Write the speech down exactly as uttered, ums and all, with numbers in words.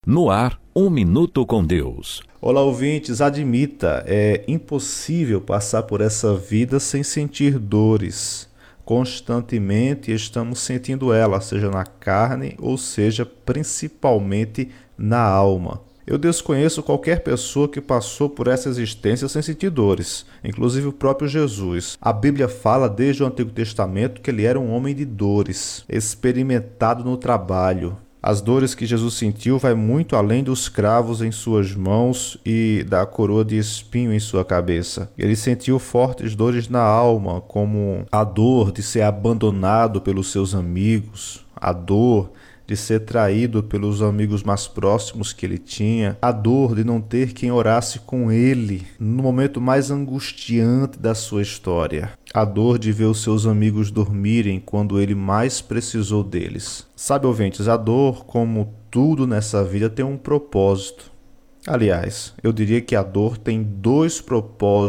No ar, um minuto com Deus. Olá, ouvintes, admita, é impossível passar por essa vida sem sentir dores. Constantemente estamos sentindo ela, seja na carne ou seja principalmente na alma. Eu desconheço qualquer pessoa que passou por essa existência sem sentir dores, inclusive o próprio Jesus. A Bíblia fala desde o Antigo Testamento que ele era um homem de dores, experimentado no trabalho. As dores que Jesus sentiu vai muito além dos cravos em suas mãos e da coroa de espinho em sua cabeça. Ele sentiu fortes dores na alma, como a dor de ser abandonado pelos seus amigos, a dor de ser traído pelos amigos mais próximos que ele tinha, a dor de não ter quem orasse com ele no momento mais angustiante da sua história, a dor de ver os seus amigos dormirem quando ele mais precisou deles. Sabe, ouvintes, a dor, como tudo nessa vida, tem um propósito. Aliás, eu diria que a dor tem dois propósitos